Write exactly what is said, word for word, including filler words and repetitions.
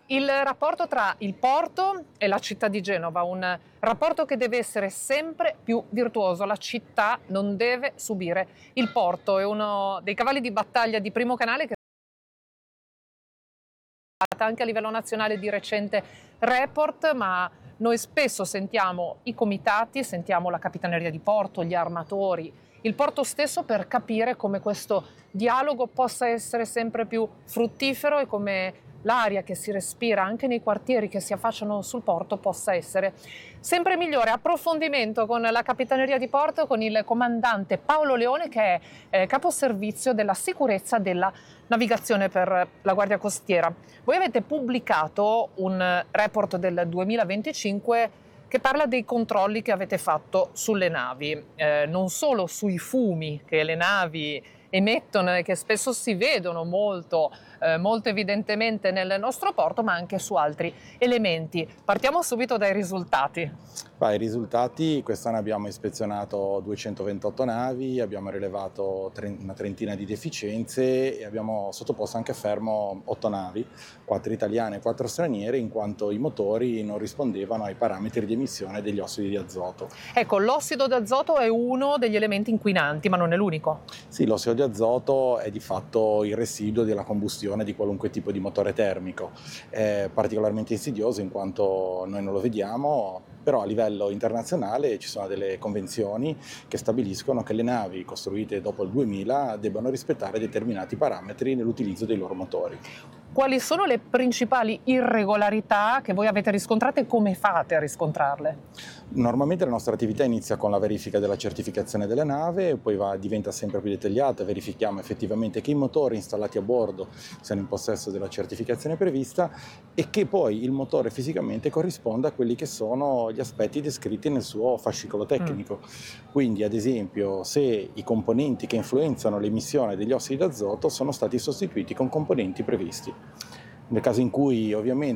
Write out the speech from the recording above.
Il rapporto tra il porto e la città di Genova, un rapporto che deve essere sempre più virtuoso. La città non deve subire il porto, è uno dei cavalli di battaglia di Primo Canale che anche a livello nazionale di recente report, ma noi spesso sentiamo i comitati, sentiamo la Capitaneria di Porto, gli armatori, il porto stesso per capire come questo dialogo possa essere sempre più fruttifero e come l'aria che si respira anche nei quartieri che si affacciano sul porto possa essere sempre migliore. Approfondimento con la Capitaneria di Porto, con il comandante Paolo Leone che è eh, caposervizio della sicurezza della navigazione per la Guardia Costiera. Voi avete pubblicato un report del duemilaventicinque che parla dei controlli che avete fatto sulle navi, eh, non solo sui fumi che le navi emettono e che spesso si vedono molto, eh, molto evidentemente nel nostro porto, ma anche su altri elementi. Partiamo subito dai risultati. Beh, i risultati, quest'anno abbiamo ispezionato duecentoventotto navi, abbiamo rilevato una trentina di deficienze e abbiamo sottoposto anche a fermo otto navi, quattro italiane e quattro straniere, in quanto i motori non rispondevano ai parametri di emissione degli ossidi di azoto. Ecco, l'ossido d'azoto è uno degli elementi inquinanti, ma non è l'unico. Sì, l'ossido di azoto è di fatto il residuo della combustione di qualunque tipo di motore termico. È particolarmente insidioso in quanto noi non lo vediamo, però a livello internazionale ci sono delle convenzioni che stabiliscono che le navi costruite dopo il duemila debbano rispettare determinati parametri nell'utilizzo dei loro motori. Quali sono le principali irregolarità che voi avete riscontrato e come fate a riscontrarle? Normalmente la nostra attività inizia con la verifica della certificazione della nave, poi va, diventa sempre più dettagliata, verifichiamo effettivamente che i motori installati a bordo siano in possesso della certificazione prevista e che poi il motore fisicamente corrisponda a quelli che sono gli aspetti descritti nel suo fascicolo tecnico. Mm. Quindi ad esempio se i componenti che influenzano l'emissione degli ossidi d'azoto sono stati sostituiti con componenti previsti. Nel caso in cui ovviamente